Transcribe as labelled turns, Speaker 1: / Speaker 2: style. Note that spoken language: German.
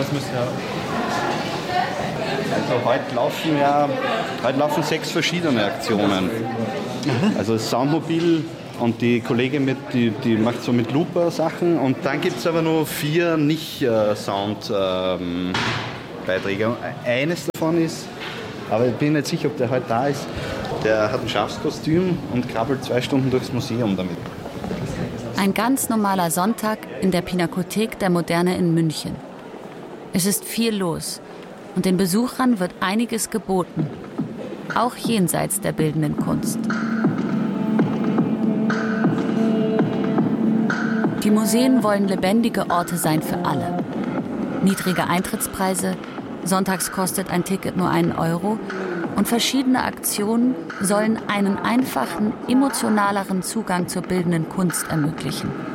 Speaker 1: was müsst ihr?
Speaker 2: Also heute laufen 6 verschiedene Aktionen. Also das Soundmobil und die Kollegin die macht so mit Looper Sachen und dann gibt es aber noch 4 Nicht-Sound-Beiträge. Eines davon ist, aber ich bin nicht sicher, ob der heute da ist, der hat ein Schafskostüm und krabbelt 2 Stunden durchs Museum damit.
Speaker 3: Ein ganz normaler Sonntag in der Pinakothek der Moderne in München. Es ist viel los und den Besuchern wird einiges geboten, auch jenseits der bildenden Kunst. Die Museen wollen lebendige Orte sein für alle. Niedrige Eintrittspreise, sonntags kostet ein Ticket nur 1 Euro und verschiedene Aktionen sollen einen einfachen, emotionaleren Zugang zur bildenden Kunst ermöglichen.